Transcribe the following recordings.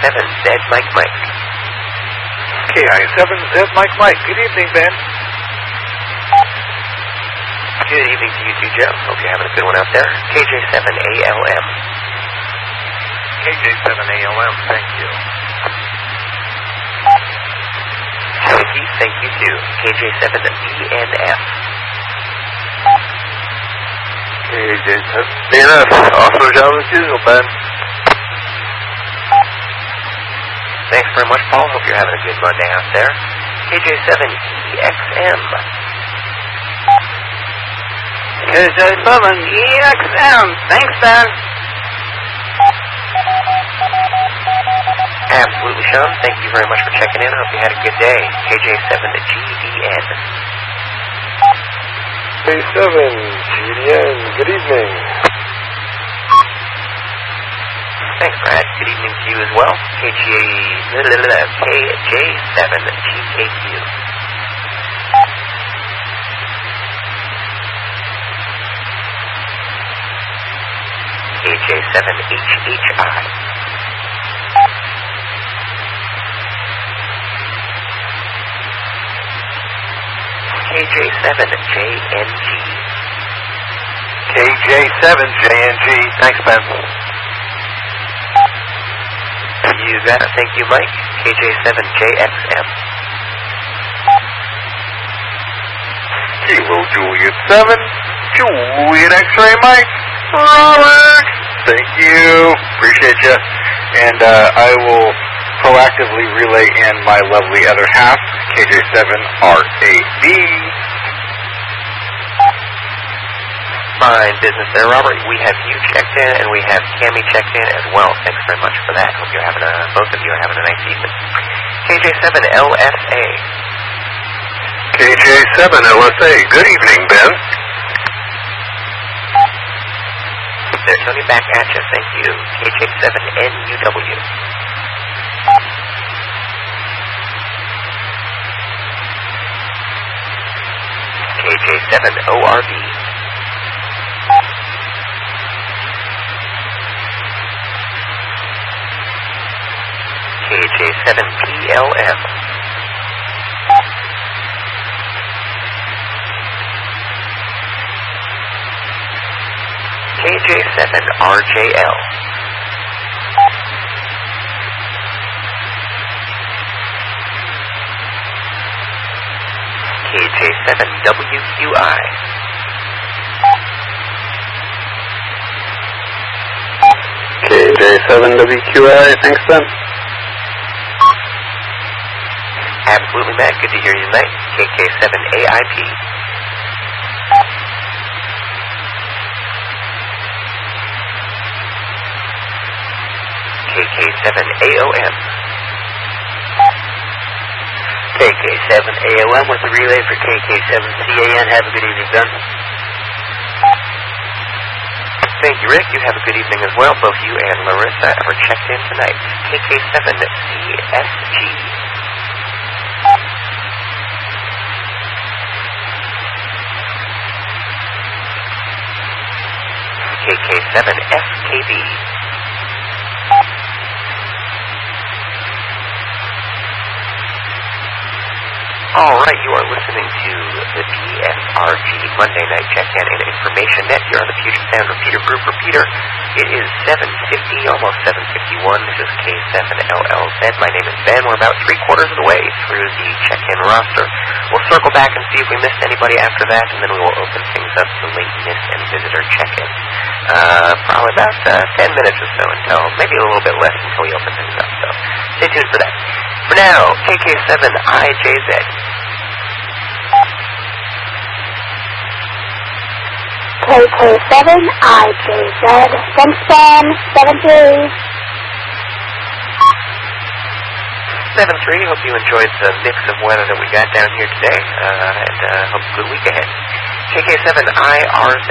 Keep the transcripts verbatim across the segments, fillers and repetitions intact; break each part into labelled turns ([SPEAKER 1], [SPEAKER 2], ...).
[SPEAKER 1] seven Z Mike Mike.
[SPEAKER 2] K I seven Z Mike Mike. Good evening, Ben.
[SPEAKER 1] Good evening to you too, Joe. Hope you're having a good one out there. K J seven A L M.
[SPEAKER 2] K J seven A L M, thank you.
[SPEAKER 1] Thank you, thank you too. K J seven B N F.
[SPEAKER 2] K J seven B N F, also job as usual, Ben.
[SPEAKER 1] Thanks very much, Paul. Hope you're having a good Monday out there. K J seven E X M.
[SPEAKER 3] K J seven E X M. Thanks, Ben.
[SPEAKER 1] Absolutely, Sean. Thank you very much for checking in. I hope you had a good day. K J seven G D N.
[SPEAKER 2] K J seven G D N, good evening.
[SPEAKER 1] Thanks, Brad. Good evening to you as well. K J seven G K Q. K J seven H H I. K J seven J N G.
[SPEAKER 2] K J seven J N G, thanks, Ben.
[SPEAKER 1] You got it. Thank you, Mike. K J seven J X M.
[SPEAKER 2] Kilo Juliet seven, Juliet X-ray Mike, Robert. Thank you. Appreciate you. And uh, I will proactively relay in my lovely other half, K J seven R A B.
[SPEAKER 1] Fine business there, Robert. We have you checked in, and we have Cammy checked in as well. Thanks very much for that. Hope you're having a, both of you are having a nice evening. K J seven L S A.
[SPEAKER 2] K J seven L S A. Good evening, Ben.
[SPEAKER 1] There, Tony, back at you. Thank you. K J seven N U W. K J seven O R B. K J seven P L M. K J seven R J L. K J seven W Q I.
[SPEAKER 2] K J seven W Q I, thanks, Ben.
[SPEAKER 1] Absolutely, Matt. Good to hear you tonight. K K seven A I P. K K seven A O M.
[SPEAKER 3] K K seven A O M with the relay for K K seven C A N. Have a good evening, Ben.
[SPEAKER 1] Thank you, Rick. You have a good evening as well. Both you and Larissa are checked in tonight. K K seven C S G. K K seven F K B. All right, you are listening to the P S R G Monday Night Check-In and Information Net here on the Puget Sound Repeater Group Repeater. It is seven fifty, almost seven fifty-one. This is K seven L L Z. My name is Ben. We're about three quarters of the way through the check-in roster. We'll circle back and see if we missed anybody after that, and then we will open things up to late miss and visitor check-in. Uh, probably about uh, ten minutes or so until, maybe a little bit less until we open things up. So stay tuned for that. For now, K K seven I J Z.
[SPEAKER 4] K K seven I J Z. Thanks, Ben. seven three.
[SPEAKER 1] seven three. Hope you enjoyed the mix of weather that we got down here today, uh, and uh, hope a good week ahead. K K seven I R Z.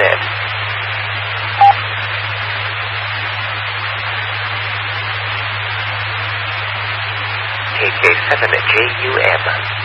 [SPEAKER 1] K K seven J U M.